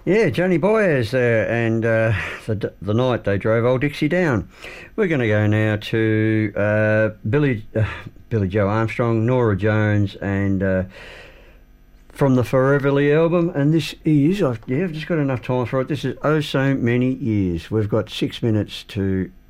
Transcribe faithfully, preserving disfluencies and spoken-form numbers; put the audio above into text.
Yeah, Johnny Boyers there, and uh, the the night they drove old Dixie down. We're going to go now to uh, Billy uh, Billy Joe Armstrong, Nora Jones, and uh, from the Foreverly album. And this is, I've, yeah, I've just got enough time for it. This is Oh So Many Years. We've got six minutes to